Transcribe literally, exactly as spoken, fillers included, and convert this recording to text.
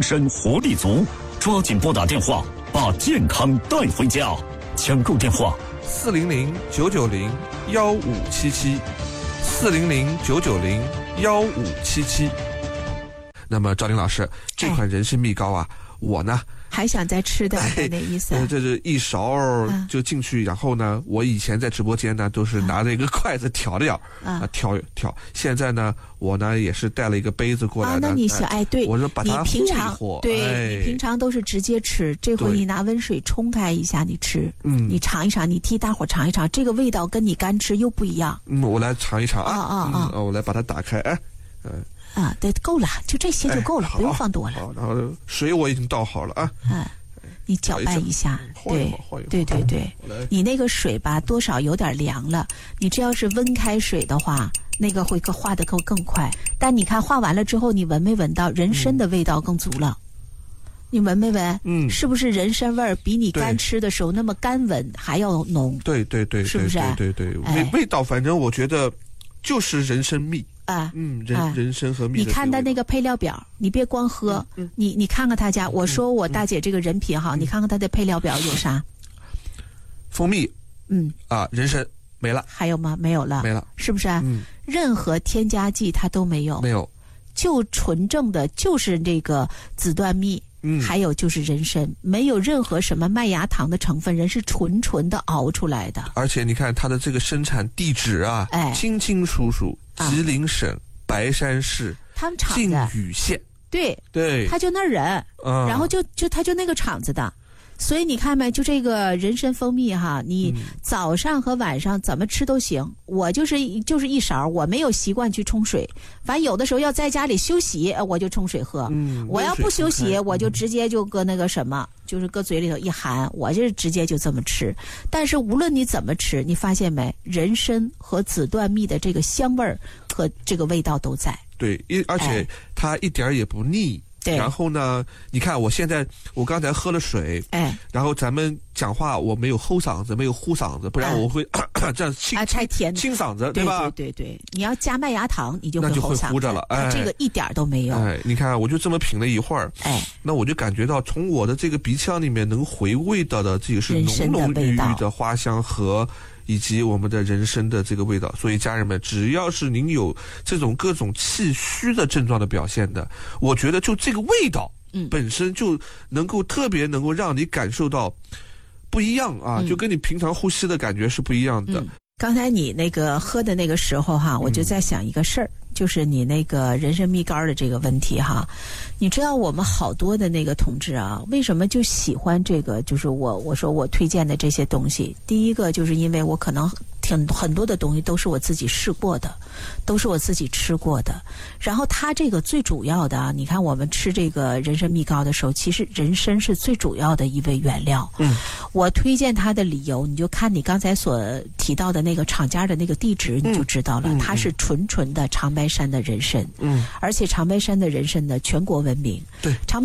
身活力足，抓紧拨打电话，把健康带回家。抢购电话： 四零零九九零幺五七七，四零零九九零幺五七七。那么赵林老师，这款人参蜜膏啊，哎、我呢还想再吃点的那意思、啊哎？这是一勺就进去、啊，然后呢，我以前在直播间呢都是拿着一个筷子挑着点啊，啊挑挑。现在呢，我呢也是带了一个杯子过来的。 啊，那你想，哎，对， 我说把它你平常和一和对、 哎、 你平常都是直接吃，这回你拿温水冲开一下，你吃，嗯，你尝一尝，你替大伙尝一尝，这个味道跟你干吃又不一样。 嗯，我来尝一尝啊啊啊啊、 嗯！我来把它打开，哎，嗯。 啊，对，够了，就这些就够了， 哎、 不用放多了。 好，然后水我已经倒好了啊。 嗯，你搅拌一下，对，对对对，你那个水吧，多少有点凉了。你这要是温开水的话，那个会化得更更快。但你看化完了之后，你闻没闻到人参的味道更足了？嗯、你闻没闻？嗯，是不是人参味儿比你干吃的时候那么干闻还要浓？ 对对对， 是不是？ 对对对， 哎、 味味道反正我觉得就是人参蜜。 啊， 嗯，人、啊、人参和蜜。 你看它那个配料表，你别光喝，嗯嗯、你你看看他家。我说我大姐这个人品哈，嗯、你看看它的配料表有啥？ 蜂蜜， 嗯啊，人参没了， 还有吗？没有了， 没了， 是不是？ 嗯， 任何添加剂它都没有， 没有， 就纯正的就是这个紫段蜜。嗯，还有就是人参，没有任何什么麦芽糖的成分，人是纯纯的熬出来的。 而且你看它的这个生产地址啊，哎，清清楚楚，吉林省、啊、白山市他们厂子靖宇县， 对对， 他就那人，嗯，然后就就他就那个厂子的。所以你看没，就这个人参蜂蜜哈，你早上和晚上怎么吃都行。我就是就是一勺，我没有习惯去冲水。反正有的时候要在家里休息，我就冲水喝。嗯，我要不休息，我就直接就搁那个什么，就是搁嘴里头一含，我就直接就这么吃。但是无论你怎么吃，你发现没，人参和紫段蜜的这个香味儿和这个味道都在。 对，一而且它一点也不腻。 对， 然后呢？你看，我现在我刚才喝了水， 哎， 然后咱们讲话我没有齁嗓子，没有呼嗓子，不然我会、哎、这样清啊，太甜， 清嗓子，对吧？ 对对对，你要加麦芽糖，你就会那就会齁呼着了。哎， 这个一点都没有。 哎，你看，我就这么品了一会儿， 哎， 那我就感觉到从我的这个鼻腔里面能回味到的这个是浓浓郁郁的花香和。以及我们的人参的这个味道，所以家人们，只要是您有这种各种气虚的症状的表现的，我觉得就这个味道，嗯，本身就能够特别能够让你感受到不一样啊，嗯、就跟你平常呼吸的感觉是不一样的。 嗯、刚才你那个喝的那个时候哈，我就在想一个事儿。嗯，就是你那个人参蜜膏的这个问题哈，你知道我们好多的那个同志啊，为什么就喜欢这个？就是我我说我推荐的这些东西，第一个就是因为我可能挺很多的东西都是我自己试过的，都是我自己吃过的。然后它这个最主要的啊，你看我们吃这个人参蜜膏的时候，其实人参是最主要的一味原料。嗯，我推荐它的理由，你就看你刚才所提到的那个厂家的那个地址，你就知道了，嗯、它是纯纯的长白山的人参，嗯，而且长白山的人参呢，全国闻名。 对， 长